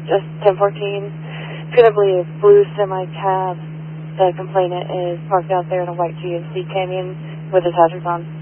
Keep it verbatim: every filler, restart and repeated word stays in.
just ten fourteen. Presumably a blue semi-cab. The complainant is parked out there in a white G M C Canyon with his hazards on.